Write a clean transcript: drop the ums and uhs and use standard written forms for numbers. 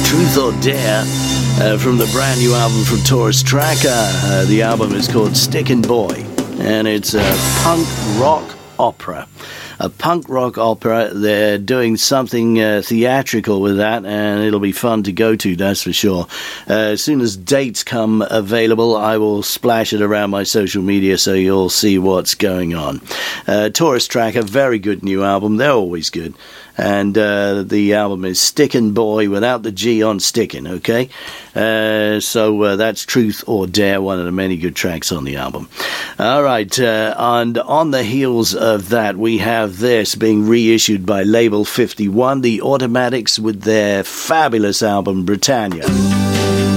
Truth or Dare from the brand new album from Taurus Tracker. The album is called Stickin' Boy, and it's a punk rock opera. A punk rock opera. They're doing something theatrical with that, and it'll be fun to go to, that's for sure. As soon as dates come available, I will splash it around my social media so you'll see what's going on. Taurus Tracker, very good new album. They're always good. And the album is Stickin' Boy without the G on stickin', okay? So that's Truth or Dare, one of the many good tracks on the album. All right, and on the heels of that, we have this being reissued by Label 51, the Automatics with their fabulous album, Britannia.